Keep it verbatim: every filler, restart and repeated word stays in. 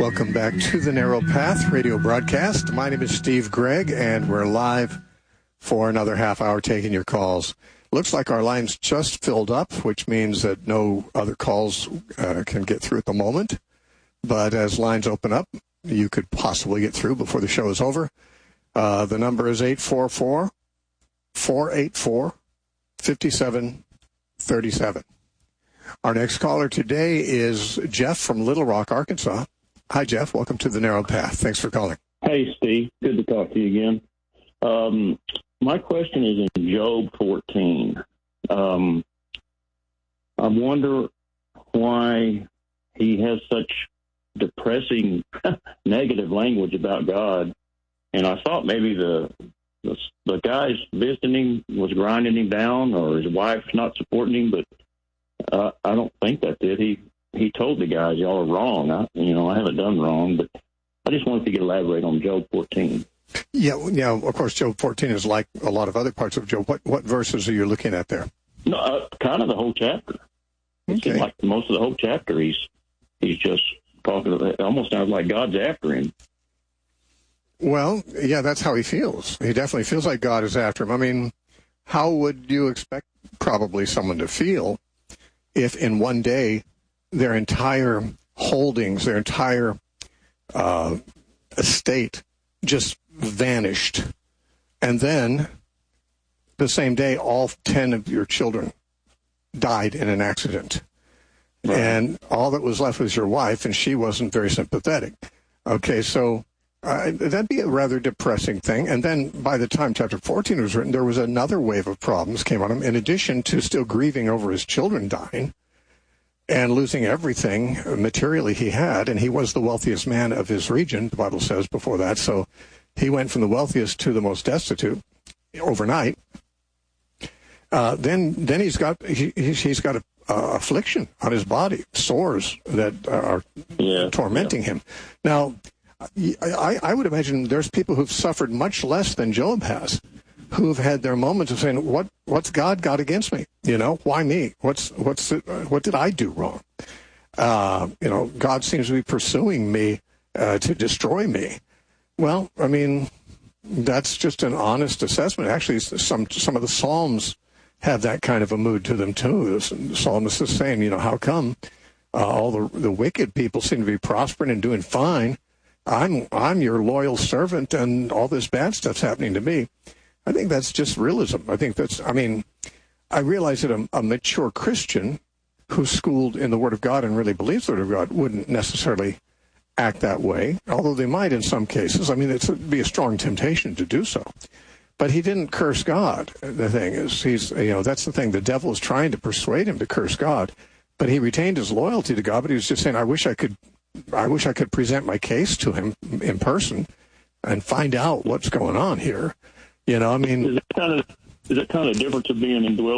Welcome back to the Narrow Path radio broadcast. My name is Steve Gregg, and we're live for another half hour taking your calls. Looks like our line's just filled up, which means that no other calls uh, can get through at the moment. But as lines open up, you could possibly get through before the show is over. Uh, the number is eight four four, four eight four, five seven three seven. Our next caller today is Jeff from Little Rock, Arkansas. Hi, Jeff. Welcome to the Narrow Path. Thanks for calling. Hey, Steve. Good to talk to you again. Um, my question is in Job fourteen. Um, I wonder why he has such depressing negative language about God. And I thought maybe the, the the guys visiting him was grinding him down, or his wife's not supporting him, but uh, I don't think that did. He he told the guys, y'all are wrong. I, you know, I haven't done wrong, but I just wanted to get elaborate on Job fourteen. Yeah, yeah. Of course, Job fourteen is like a lot of other parts of Job. What what verses are you looking at there? No, uh, kind of the whole chapter. It Okay. seems like most of the whole chapter, he's he's just talking. It almost sounds like God's after him. Well, yeah, that's how he feels. He definitely feels like God is after him. I mean, how would you expect probably someone to feel if in one day their entire holdings, their entire uh, estate just vanished, and then the same day all ten of your children died in an accident, right, and all that was left was your wife, and she wasn't very sympathetic. Okay, so uh, that'd be a rather depressing thing. And then by the time chapter fourteen was written, there was another wave of problems came on him, in addition to still grieving over his children dying and losing everything materially he had. And he was the wealthiest man of his region, the Bible says before that. So he went from the wealthiest to the most destitute overnight. Uh, then then he's got he, he's got a uh, affliction on his body, sores that are yeah, tormenting yeah. him. Now, I, I would imagine there's people who've suffered much less than Job has, who've had their moments of saying, "What what's God got against me? You know, why me? What's what's what did I do wrong? Uh, you know, God seems to be pursuing me uh, to destroy me." Well, I mean, that's just an honest assessment. Actually, some some of the Psalms have that kind of a mood to them too. The psalmist is saying, you know, how come uh, all the the wicked people seem to be prospering and doing fine? I'm I'm your loyal servant, and all this bad stuff's happening to me. I think that's just realism. I think that's, I mean, I realize that a, a mature Christian who's schooled in the Word of God and really believes the Word of God wouldn't necessarily act that way, although they might in some cases. I mean, it's, it'd be a strong temptation to do so. But he didn't curse God. The thing is, he's, you know, that's the thing. The devil is trying to persuade him to curse God, but he retained his loyalty to God. But he was just saying, I wish I could, I wish I could present my case to him in person and find out what's going on here. You know, I mean, is it kind of is it kind of different to being indwelt